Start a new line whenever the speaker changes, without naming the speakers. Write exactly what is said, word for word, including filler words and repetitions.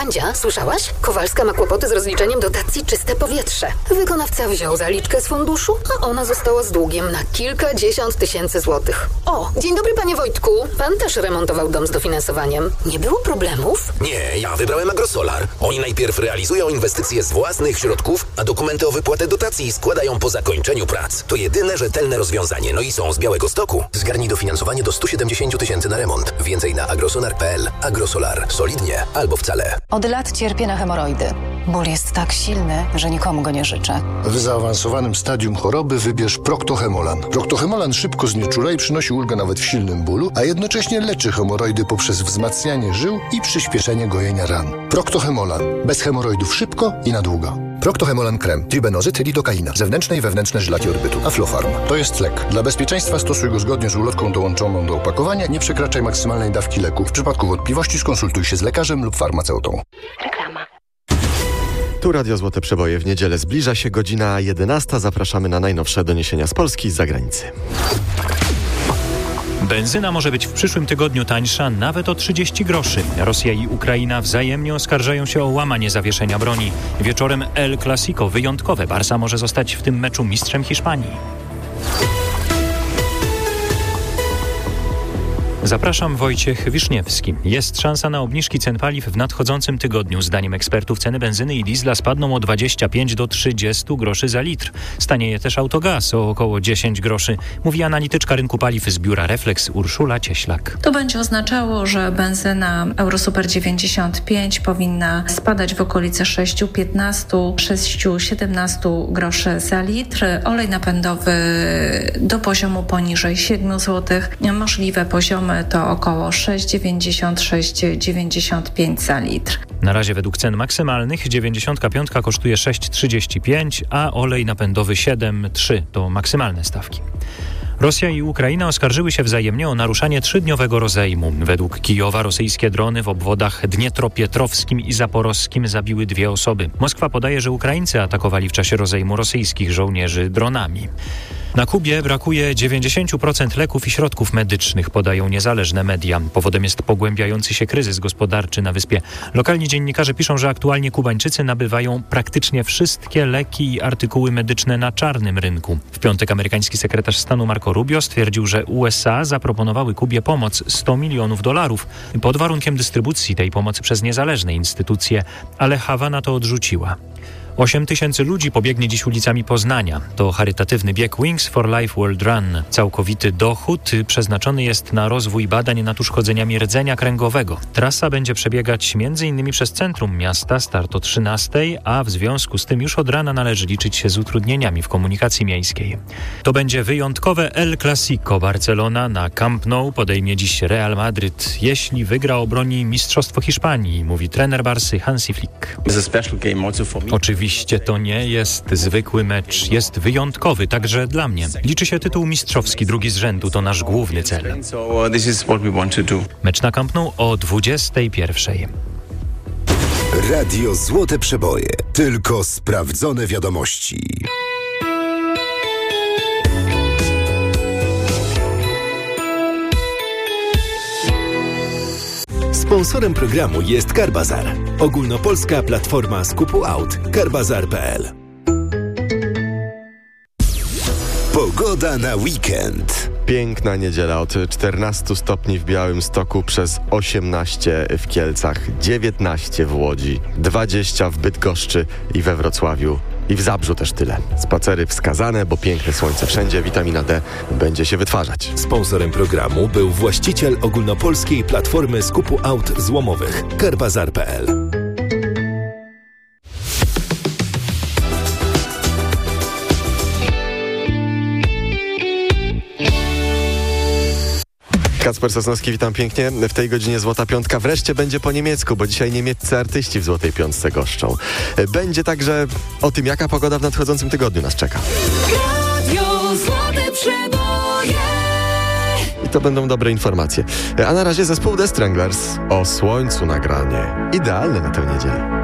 Wandzia, słyszałaś? Kowalska ma kłopoty z rozliczeniem dotacji Czyste Powietrze. Wykonawca wziął zaliczkę z funduszu, a ona została z długiem na kilkadziesiąt tysięcy złotych. O, dzień dobry panie Wojtku. Pan też remontował dom z dofinansowaniem. Nie było problemów?
Nie, ja wybrałem Agrosolar. Oni najpierw realizują inwestycje z własnych środków, a dokumenty o wypłatę dotacji składają po zakończeniu prac. To jedyne rzetelne rozwiązanie. No i są z Białegostoku. Zgarnij dofinansowanie do stu siedemdziesięciu tysięcy na remont. Więcej na agrosolar kropka p l. Agrosolar. Solidnie albo wcale.
Od lat cierpię na hemoroidy. Ból jest tak silny, że nikomu go nie życzę.
W zaawansowanym stadium choroby wybierz Proctohemolan. Proctohemolan szybko znieczula i przynosi ulgę nawet w silnym bólu, a jednocześnie leczy hemoroidy poprzez wzmacnianie żył i przyspieszenie gojenia ran. Proctohemolan. Bez hemoroidów szybko i na długo.
Proctohemolan krem, tribenozyt, lidokaina, zewnętrzne i wewnętrzne żylaki odbytu, Aflofarm.
To jest lek. Dla bezpieczeństwa stosuj go zgodnie z ulotką dołączoną do opakowania. Nie przekraczaj maksymalnej dawki leku. W przypadku wątpliwości skonsultuj się z lekarzem lub farmaceutą.
Reklama.
Tu Radio Złote Przeboje. W niedzielę zbliża się godzina jedenasta. Zapraszamy na najnowsze doniesienia z Polski i z zagranicy.
Benzyna może być w przyszłym tygodniu tańsza nawet o trzydzieści groszy. Rosja i Ukraina wzajemnie oskarżają się o łamanie zawieszenia broni. Wieczorem El Clasico wyjątkowe. Barca może zostać w tym meczu mistrzem Hiszpanii. Zapraszam, Wojciech Wiszniewski. Jest szansa na obniżki cen paliw w nadchodzącym tygodniu. Zdaniem ekspertów ceny benzyny i diesla spadną o dwadzieścia pięć do trzydziestu groszy za litr. Stanieje też autogaz o około dziesięć groszy, mówi analityczka rynku paliw z biura Reflex Urszula Cieślak.
To będzie oznaczało, że benzyna Eurosuper dziewięćdziesiąt pięć powinna spadać w okolice sześć piętnaście, sześć siedemnaście groszy za litr. Olej napędowy do poziomu poniżej siedem złotych. Możliwe poziomy to około sześć dziewięćdziesiąt, sześć dziewięćdziesiąt pięć za litr.
Na razie według cen maksymalnych dziewięćdziesiątka piątka kosztuje sześć trzydzieści pięć, a olej napędowy siedem trzy to maksymalne stawki. Rosja i Ukraina oskarżyły się wzajemnie o naruszanie trzydniowego rozejmu. Według Kijowa rosyjskie drony w obwodach dniepropietrowskim i zaporowskim zabiły dwie osoby. Moskwa podaje, że Ukraińcy atakowali w czasie rozejmu rosyjskich żołnierzy dronami. Na Kubie brakuje dziewięćdziesiąt procent leków i środków medycznych, podają niezależne media. Powodem jest pogłębiający się kryzys gospodarczy na wyspie. Lokalni dziennikarze piszą, że aktualnie Kubańczycy nabywają praktycznie wszystkie leki i artykuły medyczne na czarnym rynku. W piątek amerykański sekretarz stanu Marco Rubio stwierdził, że U S A zaproponowały Kubie pomoc sto milionów dolarów pod warunkiem dystrybucji tej pomocy przez niezależne instytucje, ale Hawana to odrzuciła. osiem tysięcy ludzi pobiegnie dziś ulicami Poznania. To charytatywny bieg Wings for Life World Run. Całkowity dochód przeznaczony jest na rozwój badań nad uszkodzeniami rdzenia kręgowego. Trasa będzie przebiegać m.in. przez centrum miasta, start o trzynastej, a w związku z tym już od rana należy liczyć się z utrudnieniami w komunikacji miejskiej. To będzie wyjątkowe El Clasico. Barcelona na Camp Nou podejmie dziś Real Madryt. Jeśli wygra, obroni Mistrzostwo Hiszpanii, mówi trener Barsy Hansi Flick. Oczywiście Oczywiście to nie jest zwykły mecz, jest wyjątkowy także dla mnie. Liczy się tytuł mistrzowski, drugi z rzędu, to nasz główny cel. Mecz na Camp Nou o dwudziestej pierwszej.
Radio Złote Przeboje. Tylko sprawdzone wiadomości. Sponsorem programu jest Carbazar. Ogólnopolska platforma skupu aut. Carbazar kropka p l. Pogoda na weekend.
Piękna niedziela od czternastu stopni w Białymstoku przez osiemnaście w Kielcach, dziewiętnaście w Łodzi, dwadzieścia w Bydgoszczy i we Wrocławiu. I w Zabrzu też tyle. Spacery wskazane, bo piękne słońce wszędzie, witamina D będzie się wytwarzać.
Sponsorem programu był właściciel ogólnopolskiej platformy skupu aut złomowych Carbazar kropka p l.
Kacper Sosnowski, witam pięknie. W tej godzinie Złota Piątka wreszcie będzie po niemiecku, bo dzisiaj niemieccy artyści w Złotej Piątce goszczą. Będzie także o tym, jaka pogoda w nadchodzącym tygodniu nas czeka. Radio Złote Przeboje. I to będą dobre informacje. A na razie zespół The Stranglers o słońcu nagranie. Idealne na tę niedzielę.